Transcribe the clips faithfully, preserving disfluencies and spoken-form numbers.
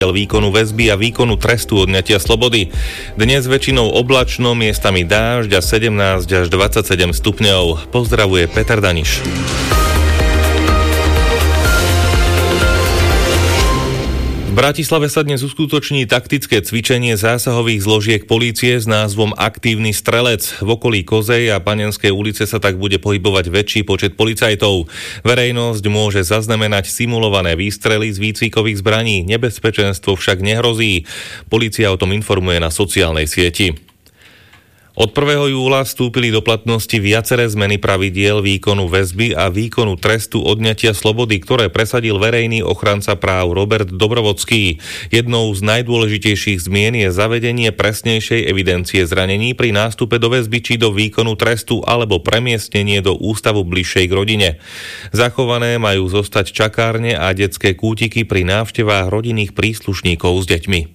výkonu väzby a výkonu trestu odňatia slobody. Dnes väčšinou oblačno, miestami dážď a sedemnásť až dvadsaťsedem stupňov. Pozdravuje Peter Daniš. V Bratislave sa dnes uskutoční taktické cvičenie zásahových zložiek polície s názvom Aktívny strelec. V okolí Kozej a Panenskej ulice sa tak bude pohybovať väčší počet policajtov. Verejnosť môže zaznamenať simulované výstrely z výcvikových zbraní. Nebezpečenstvo však nehrozí. Polícia o tom informuje na sociálnej sieti. Od prvého júla vstúpili do platnosti viaceré zmeny pravidiel výkonu väzby a výkonu trestu odňatia slobody, ktoré presadil verejný ochranca práv Robert Dobrovodský. Jednou z najdôležitejších zmien je zavedenie presnejšej evidencie zranení pri nástupe do väzby či do výkonu trestu alebo premiestnenie do ústavu bližšej k rodine. Zachované majú zostať čakárne a detské kútiky pri návštevách rodinných príslušníkov s deťmi.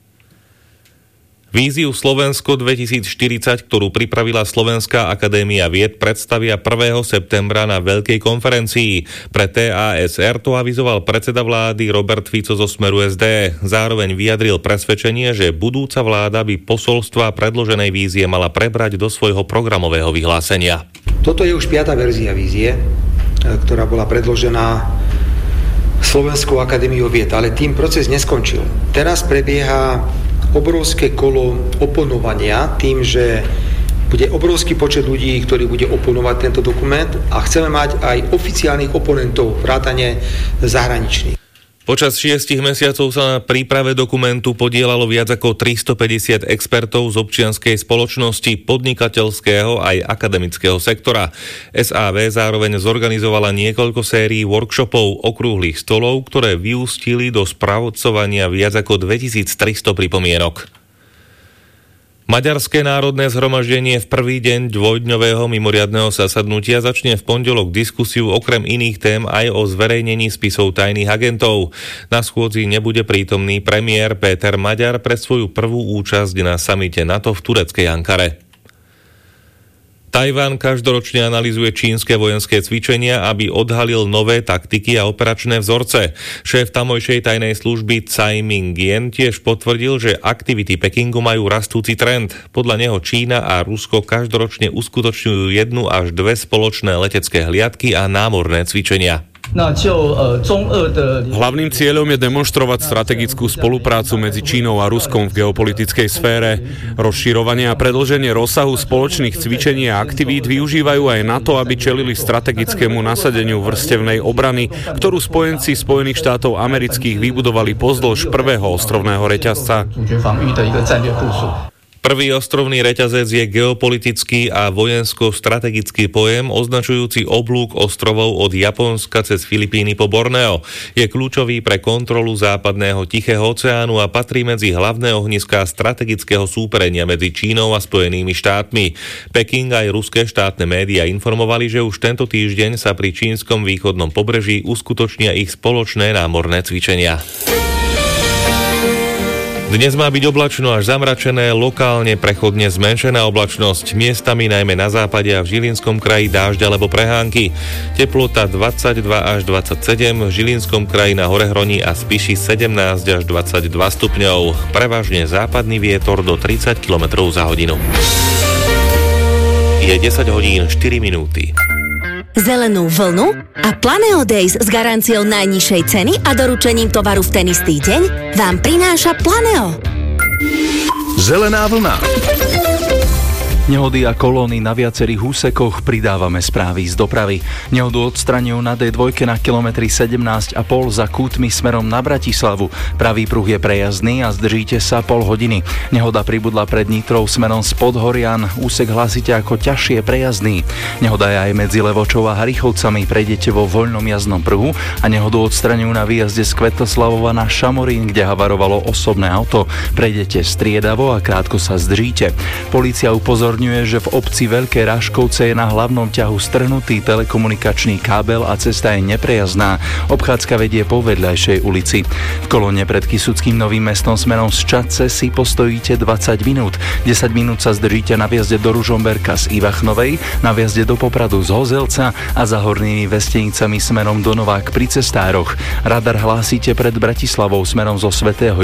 Víziu Slovensko dvetisícštyridsať, ktorú pripravila Slovenská akadémia vied, predstavia prvého septembra na veľkej konferencii. Pre té á es er to avizoval predseda vlády Robert Fico zo Smeru es dé. Zároveň vyjadril presvedčenie, že budúca vláda by posolstva predloženej vízie mala prebrať do svojho programového vyhlásenia. Toto je už piata verzia vízie, ktorá bola predložená Slovenskou akadémiou vied, ale tým proces neskončil. Teraz prebieha obrovské kolo oponovania tým, že bude obrovský počet ľudí, ktorí bude oponovať tento dokument a chceme mať aj oficiálnych oponentov, vrátane zahraničných. Počas šiestich mesiacov sa na príprave dokumentu podielalo viac ako tristopäťdesiat expertov z občianskej spoločnosti, podnikateľského aj akademického sektora. es á vé zároveň zorganizovala niekoľko sérií workshopov, okrúhlych stolov, ktoré vyústili do spracovania viac ako dvetisíctristo pripomienok. Maďarské národné zhromaždenie v prvý deň dvojdňového mimoriadneho zasadnutia začne v pondelok diskusiu okrem iných tém aj o zverejnení spisov tajných agentov. Na schôdzi nebude prítomný premiér Péter Maďar pre svoju prvú účasť na samite NATO v tureckej Ankare. Tajván každoročne analyzuje čínske vojenské cvičenia, aby odhalil nové taktiky a operačné vzorce. Šéf tamojšej tajnej služby Tsai Ming-jen tiež potvrdil, že aktivity Pekingu majú rastúci trend. Podľa neho Čína a Rusko každoročne uskutočňujú jednu až dve spoločné letecké hliadky a námorné cvičenia. Hlavným cieľom je demonštrovať strategickú spoluprácu medzi Čínou a Ruskom v geopolitickej sfére. Rozširovanie a predĺženie rozsahu spoločných cvičení a aktivít využívajú aj na to, aby čelili strategickému nasadeniu vrstevnej obrany, ktorú spojenci Spojených štátov amerických vybudovali pozdĺž prvého ostrovného reťazca. Prvý ostrovný reťazec je geopolitický a vojensko-strategický pojem označujúci oblúk ostrovov od Japonska cez Filipíny po Borneo. Je kľúčový pre kontrolu západného Tichého oceánu a patrí medzi hlavné ohniská strategického súperenia medzi Čínou a Spojenými štátmi. Peking aj ruské štátne médiá informovali, že už tento týždeň sa pri čínskom východnom pobreží uskutočnia ich spoločné námorné cvičenia. Dnes má byť oblačno až zamračené, lokálne prechodne zmenšená oblačnosť, miestami najmä na západe a v Žilinskom kraji dážď alebo prehánky. Teplota dvadsaťdva až dvadsaťsedem, v Žilinskom kraji na Horehroní a Spiši sedemnásť až dvadsaťdva stupňov. Prevažne západný vietor do tridsať kilometrov za hodinu. Je desať hodín štyri minúty. Zelenú vlnu a Planeo Days s garanciou najnižšej ceny a doručením tovaru v ten istý deň vám prináša Planeo. Zelená vlna. Nehody a kolóny na viacerých úsekoch, pridávame správy z dopravy. Nehodu odstraňujú na dé dva na kilometri sedemnásť a pol za Kútmi smerom na Bratislavu. Pravý pruh je prejazdný a zdržíte sa pol hodiny. Nehoda pribudla pred Nitrou smerom z Podhorian, úsek hlásite ako ťažšie prejazdný. Nehoda je aj medzi Levočou a Harichovcami, prejdete vo voľnom jazdnom pruhu a nehodu odstraňujú na výjazde z Kvetoslavova na Šamorín, kde havarovalo osobné auto. Prejdete striedavo a krátko sa zdržíte. Polícia upozorňuje upozorňuje, že v obci Veľké Ráškovce je na hlavnom ťahu strhnutý telekomunikačný kábel a cesta je neprejazdná. Obchádzka vedie po vedľajšej ulici. V kolóne pred Kysuckým Novým Mestom smerom z Čadce si postojíte dvadsať minút. desať minút sa zdržíte na vjazde do Ružomberka z Ivachnovej, na vjazde do Popradu z Hozelca a za Hornými Vestenicami smerom do Novák pri Cestároch. Radar hlásite pred Bratislavou smerom zo Svätého